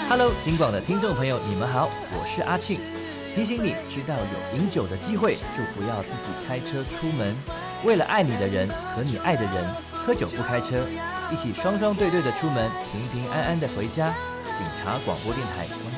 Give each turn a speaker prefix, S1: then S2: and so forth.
S1: Hello， 金广的听众朋友，你们好，我是阿庆。提醒你，知道有饮酒的机会，就不要自己开车出门。为了爱你的人和你爱的人，喝酒不开车，一起双双对对的出门，平平安安的回家。警察广播电台。